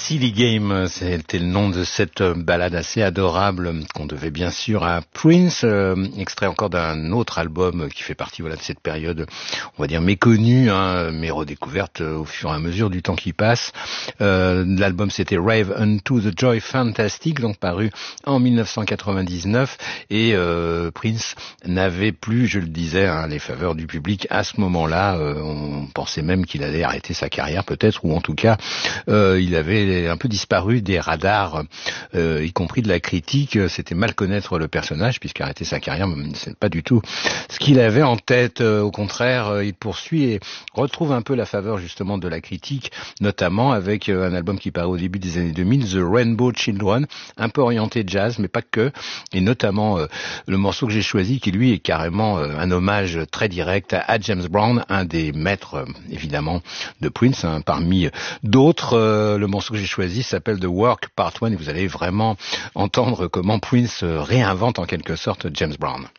Silly Game, c'était le nom de cette ballade assez adorable qu'on devait bien sûr à Prince, extrait encore d'un autre album qui fait partie de cette période, on va dire méconnue, mais redécouverte au fur et à mesure du temps qui passe. L'album c'était Rave Unto the Joy Fantastic, donc paru en 1999, et Prince n'avait plus, je le disais, les faveurs du public à ce moment-là. On pensait même qu'il allait arrêter sa carrière peut-être, ou en tout cas il avait un peu disparu des radars, y compris de la critique. C'était mal connaître le personnage, puisqu'arrêter sa carrière, c'est pas du tout ce qu'il avait en tête. Au contraire, il poursuit et retrouve un peu la faveur justement de la critique, notamment avec un album qui paraît au début des années 2000, The Rainbow Children, un peu orienté jazz, mais pas que, et notamment le morceau que j'ai choisi, qui lui est carrément un hommage très direct à James Brown, un des maîtres évidemment de Prince, parmi d'autres. Le morceau que j'ai choisi s'appelle The Work Part 1 et vous allez vraiment entendre comment Prince réinvente en quelque sorte James Brown.